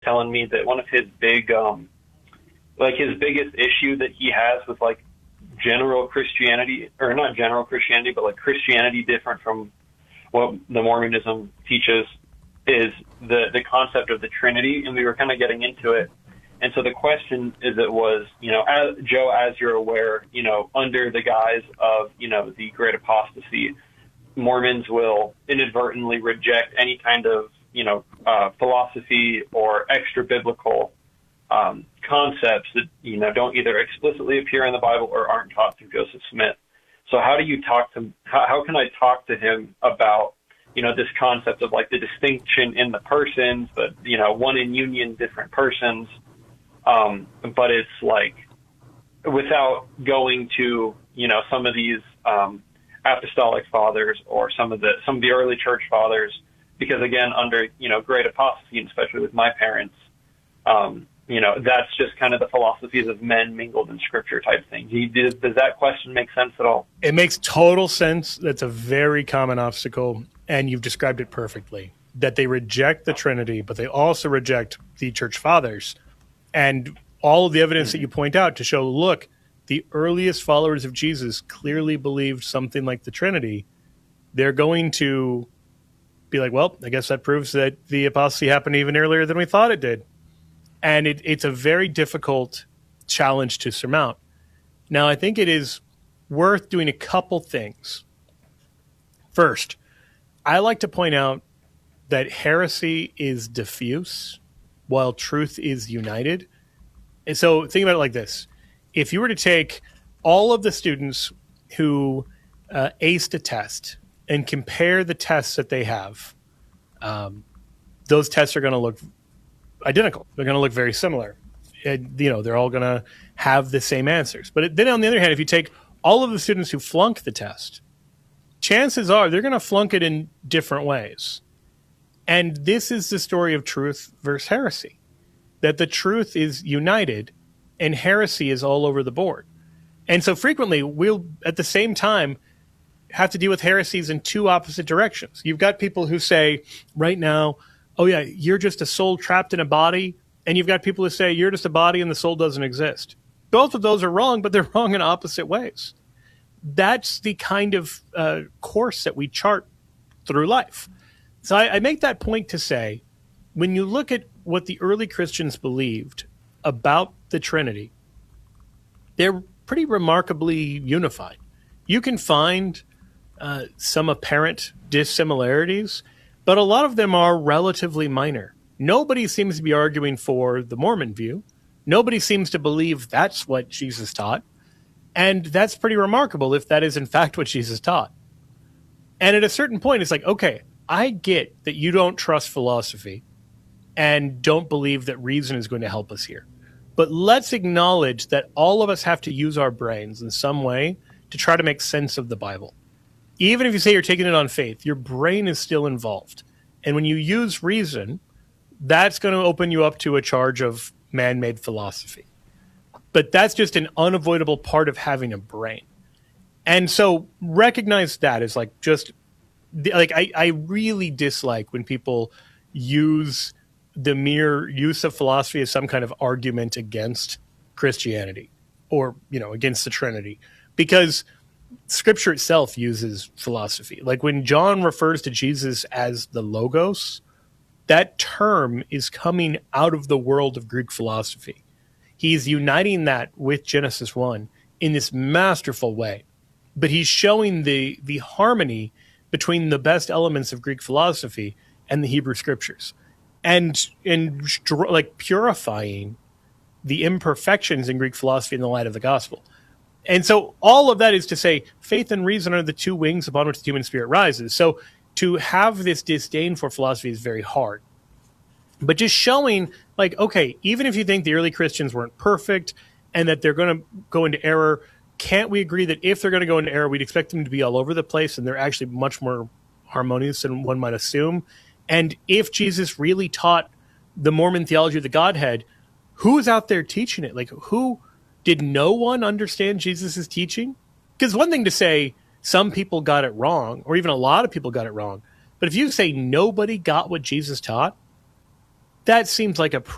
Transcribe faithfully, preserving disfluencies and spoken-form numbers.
telling me that one of his big, um, like his biggest issue that he has with like general Christianity, or not general Christianity, but like Christianity different from what the Mormonism teaches, is the, the concept of the Trinity. And we were kind of getting into it. And so the question is, it was, you know, as, Joe, as you're aware, you know, under the guise of, you know, the great apostasy, Mormons will inadvertently reject any kind of, you know, uh, philosophy or extra biblical um, concepts that, you know, don't either explicitly appear in the Bible or aren't taught through Joseph Smith. So how do you talk to, how, how can I talk to him about, you know, this concept of like the distinction in the persons, but, you know, one in union, different persons. Um, but it's like, without going to, you know, some of these, um, apostolic fathers or some of the some of the early church fathers, because again, under, you know, great apostasy, and especially with my parents, um, you know, that's just kind of the philosophies of men mingled in scripture type thing. Does, does that question make sense at all? It makes total sense. That's a very common obstacle, and you've described it perfectly. That they reject the Trinity, but they also reject the church fathers, and all of the evidence that you point out to show, look, the earliest followers of Jesus clearly believed something like the Trinity. They're going to be like, well, I guess that proves that the apostasy happened even earlier than we thought it did. And it, it's a very difficult challenge to surmount. Now, I think it is worth doing a couple things. First, I like to point out that heresy is diffuse while truth is united. And so think about it like this. If you were to take all of the students who uh, aced a test and compare the tests that they have, um, those tests are going to look identical. They're going to look very similar. It, you know, they're all going to have the same answers. But then on the other hand, if you take all of the students who flunk the test, chances are they're going to flunk it in different ways. And this is the story of truth versus heresy, that the truth is united and heresy is all over the board. And so frequently we'll, at the same time, have to deal with heresies in two opposite directions. You've got people who say right now, oh yeah, you're just a soul trapped in a body. And you've got people who say you're just a body and the soul doesn't exist. Both of those are wrong, but they're wrong in opposite ways. That's the kind of uh, course that we chart through life. So I, I make that point to say, when you look at what the early Christians believed about the Trinity, they're pretty remarkably unified. You can find uh, some apparent dissimilarities, but a lot of them are relatively minor. Nobody seems to be arguing for the Mormon view. Nobody seems to believe that's what Jesus taught. And that's pretty remarkable if that is in fact what Jesus taught. And at a certain point, it's like, okay, I get that you don't trust philosophy and don't believe that reason is going to help us here. But let's acknowledge that all of us have to use our brains in some way to try to make sense of the Bible. Even if you say you're taking it on faith, your brain is still involved. And when you use reason, that's going to open you up to a charge of man-made philosophy. But that's just an unavoidable part of having a brain. And so recognize that as like just, like I, I really dislike when people use the mere use of philosophy as some kind of argument against Christianity or, you know, against the Trinity, because Scripture itself uses philosophy. Like when John refers to Jesus as the Logos, that term is coming out of the world of Greek philosophy. He's uniting that with Genesis one in this masterful way, but he's showing the the harmony between the best elements of Greek philosophy and the Hebrew Scriptures. And and like purifying the imperfections in Greek philosophy in the light of the gospel. And so all of that is to say faith and reason are the two wings upon which the human spirit rises. So to have this disdain for philosophy is very hard. But just showing, like, okay, even if you think the early Christians weren't perfect and that they're going to go into error, can't we agree that if they're going to go into error, we'd expect them to be all over the place and they're actually much more harmonious than one might assume? And if Jesus really taught the Mormon theology of the Godhead, who's out there teaching it? Like, who did no one understand Jesus' teaching? Because one thing to say some people got it wrong, or even a lot of people got it wrong. But if you say nobody got what Jesus taught, that seems like a